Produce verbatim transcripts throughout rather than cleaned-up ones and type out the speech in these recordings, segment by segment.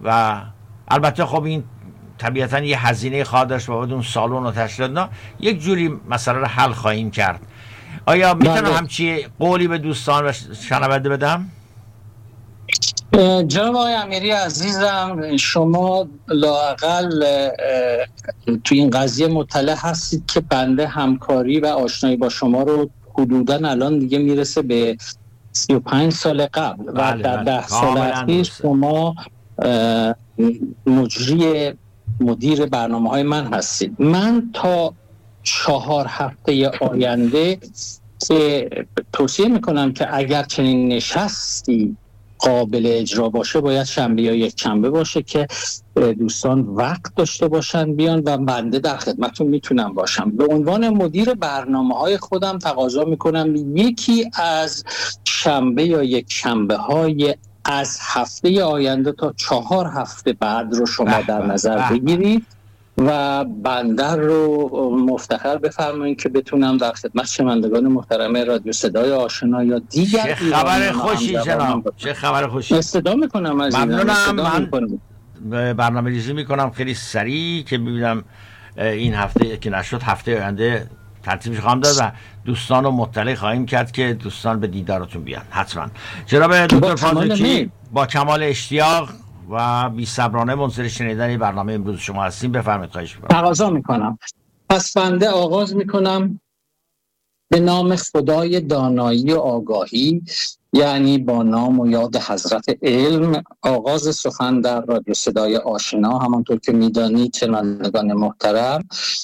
و البته خب این طبیعتا یه هزینه خواهد داشت بابت اون سالن و تشریفات، یک جوری مسئله رو حل خواهیم کرد. آیا میتونم همچی قولی به دوستان و شنونده بدم؟ جناب آقای امیری عزیزم، شما لااقل تو این قضیه مطلع هستید که بنده همکاری و آشنایی با شما رو حدوداً الان دیگه میرسه به سی و پنج سال قبل و در ده سال اخیر شما مجری مدیر برنامه‌های من هستید. من تا چهار هفته آینده که توصیه میکنم که اگر چنین نشستی قابل اجرا باشه باید شنبه یا یک شنبه باشه که دوستان وقت داشته باشن بیان و بنده در خدمتتون میتونم باشم. به عنوان مدیر برنامه‌های خودم تقاضا میکنم یکی از شنبه یا یک شنبه های از هفته آینده تا چهار هفته بعد رو شما در نظر بگیرید و بنده رو مفتخر بفرمایید که بتونم در خدمت شنوندگان محترم رادیو صدای آشنا یا دیگر چه خبر خوشی جناب، چه خبر خوشی. استفاده میکنم از این. ممنونم. من برنامه ریزی میکنم خیلی سریع که ببینم این هفته که نشد هفته آینده ترتیبش خواهم داد و دوستان رو مطلع خواهیم کرد که دوستان به دیدارتون بیان حتما. جناب دکتر فازوکی با کمال اشتیاق و بی صبرانه منتظر شنیدن برنامه امروز شما هستیم. بفرمایید. خواهش می‌کنم. تقاضا میکنم. پس بنده آغاز میکنم به نام خدای دانایی و آگاهی، یعنی با نام و یاد حضرت علم. آغاز سخن در رادیو صدای آشنا همانطور که میدانید شنوندگان محترم،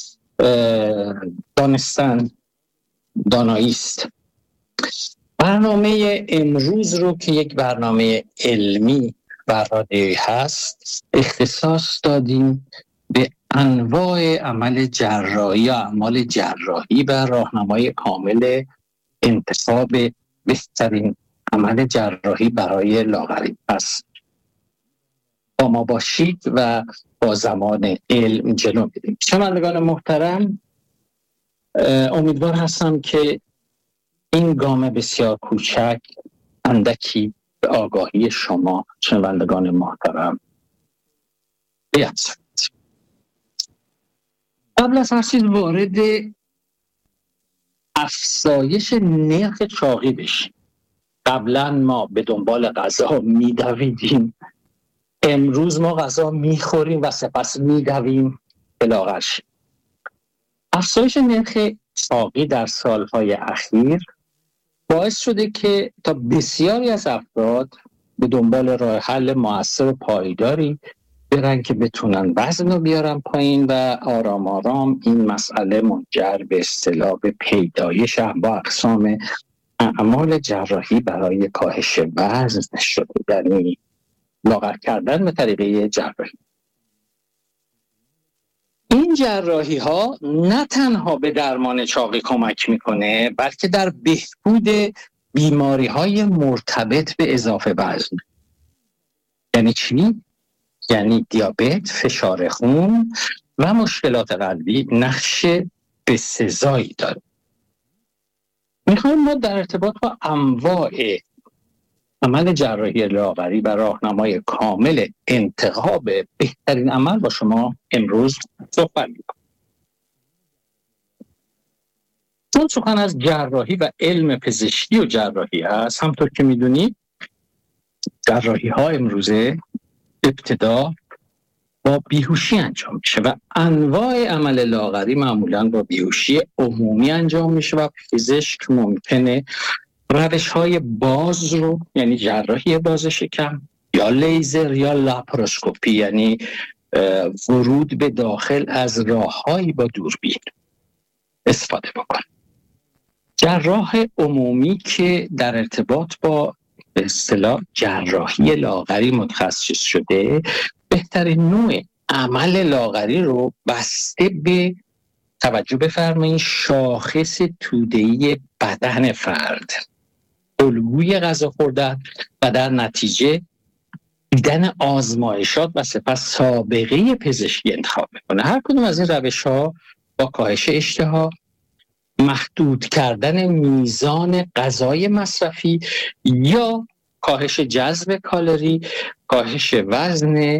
دانستن دانایی است. برنامه امروز رو که یک برنامه علمی بر رادیویی هست اختصاص دادیم به انواع عمل جراحی یا اعمال جراحی و راهنمای کامل انتخاب بهترین عمل جراحی برای لاغری. پس با ما باشید و با زمان علم جلو بریم. شنوندگان محترم، امیدوار هستم که این گام بسیار کوچک اندکی به آگاهی شما شنوندگان محترم بیاد. قبل از هر چیز وارد افزایش نرخ چاقی بشیم. قبلا ما به دنبال غذا میدویدیم، امروز ما غذا میخوریم و سپس میدویم به لاغر شیم. افزایش نرخ چاقی در سالهای اخیر باعث شده که تا بسیاری از افراد به دنبال راه حل مؤثر و پایداری برن که بتونن وزن رو بیارن پایین و آرام آرام این مسئله منجر به اصطلاح به پیدایش انواع اقسام اعمال جراحی برای کاهش وزن شده، یعنی لاغر کردن به طریقه جراحی. این جراحی ها نه تنها به درمان چاقی کمک میکنه بلکه در بهبود بیماری های مرتبط به اضافه وزن. یعنی چی؟ یعنی دیابت، فشار خون و مشکلات قلبی نقش بسزایی داره. میخوایم ما در ارتباط با انواع عمل جراحی لاغری و راهنمای کامل انتخاب بهترین عمل با شما امروز صحبت می‌کنم. چون سخن از جراحی و علم پزشکی و جراحی هست، همطور که میدونید جراحی ها امروزه ابتدا با بیهوشی انجام میشه و انواع عمل لاغری معمولاً با بیهوشی عمومی انجام میشه و پزشک ممکنه روش‌های باز رو، یعنی جراحی باز شکم یا لیزر یا لاپاروسکوپی، یعنی ورود به داخل از راه‌هایی با دوربین استفاده بکنه. جراح عمومی که در ارتباط با به اصطلاح جراحی لاغری متخصص شده بهترین نوع عمل لاغری رو بسته به توجه بفرمایید شاخص توده‌ای بدن فرد، الگوی غذا خوردن و در نتیجه دیدن آزمایشات و سپس سابقه پزشکی انتخاب میکنه. هر کدوم از این روش‌ها با کاهش اشتها، محدود کردن میزان غذای مصرفی یا کاهش جذب کالری، کاهش وزن